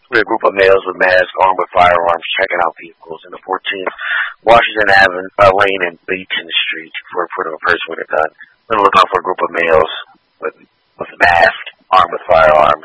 with a group of males with masks, armed with firearms, checking out vehicles in the 14th Washington Avenue Lane and Beaton Street for a person with a gun. On the lookout for a group of males with masks, armed with firearms,